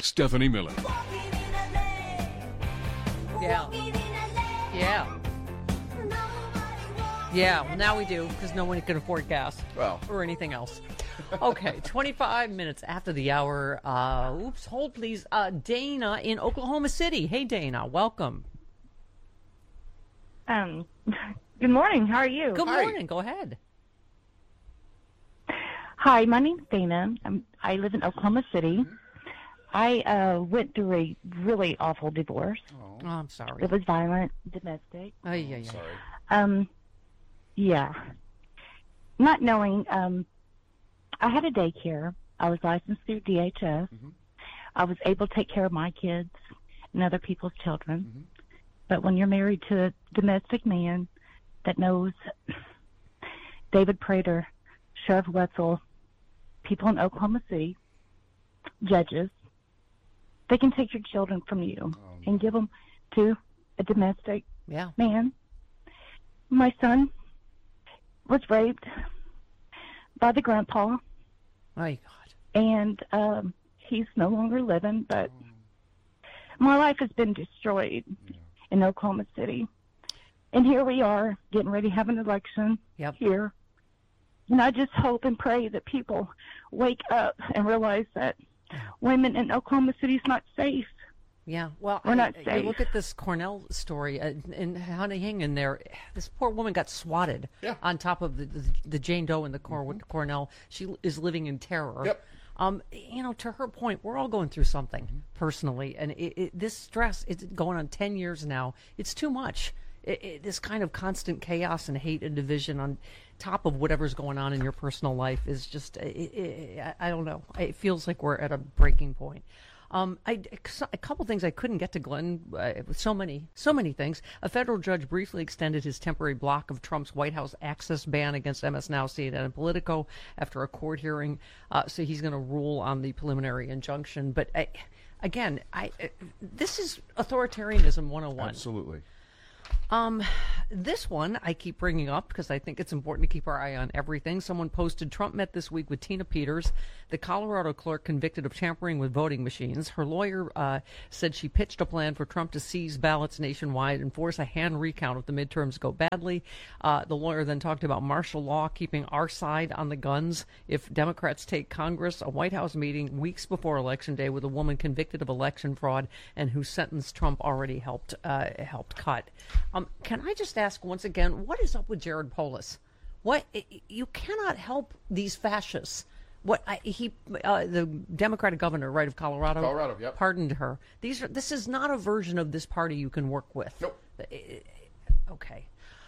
Stephanie Miller. Yeah. Yeah. Yeah, well, now we do, because no one can afford gas or anything else. Okay, 25 minutes after the hour. Hold please. Dana in Oklahoma City. Hey, Dana, welcome. Good morning. How are you? Good morning. Go ahead. Hi, my name's Dana. I live in Oklahoma City. I went through a really awful divorce. Oh, I'm sorry. It was violent, domestic. Oh, yeah. Sorry. Yeah. Not knowing, I had a daycare. I was licensed through DHS. Mm-hmm. I was able to take care of my kids and other people's children. Mm-hmm. But when you're married to a domestic man that knows David Prater, Sheriff Wetzel, people in Oklahoma City, judges, they can take your children from you and give them to a domestic man. My son was raped by the grandpa. My God. And he's no longer living, but my life has been destroyed in Oklahoma City. And here we are getting ready to have an election here. And I just hope and pray that people wake up and realize that women in Oklahoma City is not safe. Yeah, well, we're not safe. Look at this Cornell story, and honey, hang in there. This poor woman got swatted on top of the Jane Doe in the Cornell. She is living in terror. Yep. To her point, we're all going through something personally, and this stress, it's going on 10 years now. It's too much. This kind of constant chaos and hate and division on top of whatever's going on in your personal life is just, I don't know. It feels like we're at a breaking point. A couple things I couldn't get to, Glenn. So many things. A federal judge briefly extended his temporary block of Trump's White House access ban against MS Now, CNN, and Politico after a court hearing. So he's going to rule on the preliminary injunction. But this is authoritarianism 101. Absolutely. This one I keep bringing up because I think it's important to keep our eye on everything. Someone posted, Trump met this week with Tina Peters, the Colorado clerk convicted of tampering with voting machines. Her lawyer said she pitched a plan for Trump to seize ballots nationwide and force a hand recount if the midterms go badly. The lawyer then talked about martial law, keeping our side on the guns if Democrats take Congress. A White House meeting weeks before Election Day with a woman convicted of election fraud and whose sentence Trump already helped cut. Can I just ask once again, what is up with Jared Polis? What, you cannot help these fascists. The Democratic governor, right, of Colorado, pardoned her. This is not a version of this party you can work with. Nope. Okay.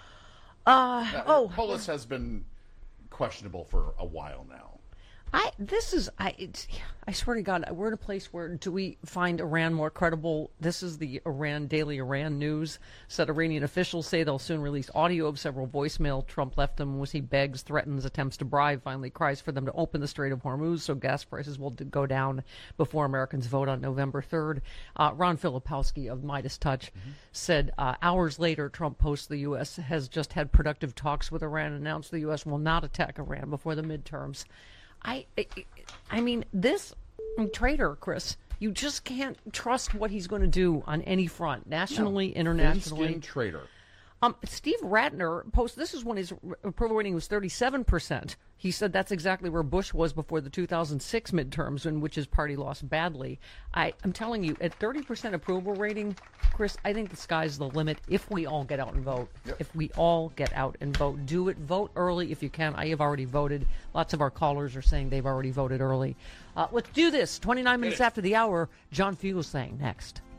Polis has been questionable for a while now. I swear to God, we're in a place where do we find Iran more credible? This is the Daily Iran News. Said Iranian officials say they'll soon release audio of several voicemail Trump left them as he begs, threatens, attempts to bribe, finally cries for them to open the Strait of Hormuz so gas prices will go down before Americans vote on November 3rd. Ron Filipowski of Midas Touch said hours later, Trump posts the U.S. has just had productive talks with Iran and announced the U.S. will not attack Iran before the midterms. I mean, this traitor, Chris, you just can't trust what he's going to do on any front, nationally, internationally. Thin-skinned traitor. Steve Ratner posted, this is when his approval rating was 37%. He said that's exactly where Bush was before the 2006 midterms, in which his party lost badly. I'm telling you, at 30% approval rating, Chris, I think the sky's the limit if we all get out and vote. Yep. If we all get out and vote, do it. Vote early if you can. I have already voted. Lots of our callers are saying they've already voted early. Let's do this. 29 minutes after the hour, John Fugelsang next.